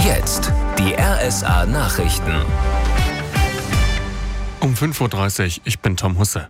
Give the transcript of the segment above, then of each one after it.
Jetzt die RSA Nachrichten. Um 5:30 Uhr, ich bin Tom Husse.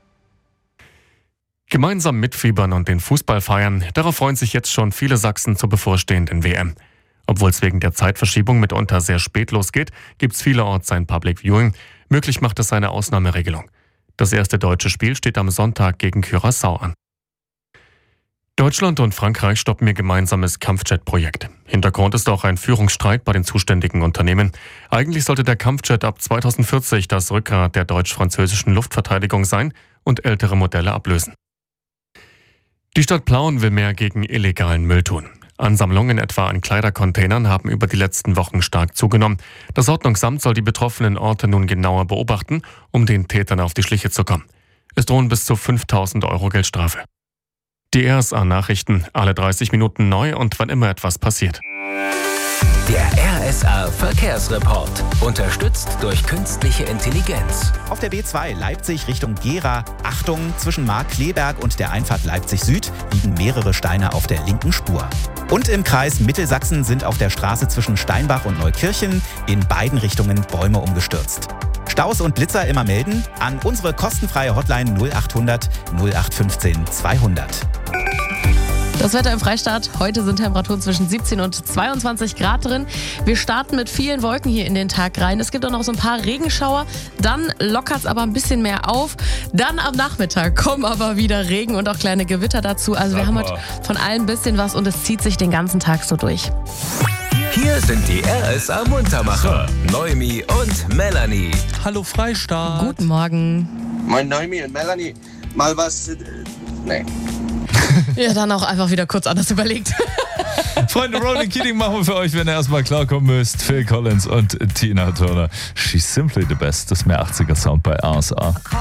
Gemeinsam mitfiebern und den Fußball feiern, darauf freuen sich jetzt schon viele Sachsen zur bevorstehenden WM. Obwohl es wegen der Zeitverschiebung mitunter sehr spät losgeht, gibt es vielerorts ein Public Viewing. Möglich macht es eine Ausnahmeregelung. Das erste deutsche Spiel steht am Sonntag gegen Curaçao an. Deutschland und Frankreich stoppen ihr gemeinsames Kampfjet-Projekt. Hintergrund ist auch ein Führungsstreit bei den zuständigen Unternehmen. Eigentlich sollte der Kampfjet ab 2040 das Rückgrat der deutsch-französischen Luftverteidigung sein und ältere Modelle ablösen. Die Stadt Plauen will mehr gegen illegalen Müll tun. Ansammlungen etwa an Kleidercontainern haben über die letzten Wochen stark zugenommen. Das Ordnungsamt soll die betroffenen Orte nun genauer beobachten, um den Tätern auf die Schliche zu kommen. Es drohen bis zu 5.000 € Geldstrafe. Die RSA-Nachrichten, alle 30 Minuten neu und wann immer etwas passiert. Der RSA-Verkehrsreport. Unterstützt durch künstliche Intelligenz. Auf der B2 Leipzig Richtung Gera. Achtung, zwischen Markkleeberg und der Einfahrt Leipzig Süd liegen mehrere Steine auf der linken Spur. Und im Kreis Mittelsachsen sind auf der Straße zwischen Steinbach und Neukirchen in beiden Richtungen Bäume umgestürzt. Staus und Blitzer immer melden an unsere kostenfreie Hotline 0800 0815 200. Das Wetter im Freistaat. Heute sind Temperaturen zwischen 17 und 22 Grad drin. Wir starten mit vielen Wolken hier in den Tag rein. Es gibt auch noch so ein paar Regenschauer. Dann lockert es aber ein bisschen mehr auf. Dann am Nachmittag kommen aber wieder Regen und auch kleine Gewitter dazu. Also wir haben heute von allem ein bisschen was und es zieht sich den ganzen Tag so durch. Hier sind die RSA Muntermacher. Noemi und Melanie. Hallo Freistaat. Guten Morgen. Moin Noemi und Melanie. Mal was... Nee. Ja, dann auch einfach wieder kurz anders überlegt. Freunde, Ronan Keating machen wir für euch, wenn ihr erstmal klarkommen müsst. Phil Collins und Tina Turner. She's simply the best. Das ist mehr 80er Sound bei RSA.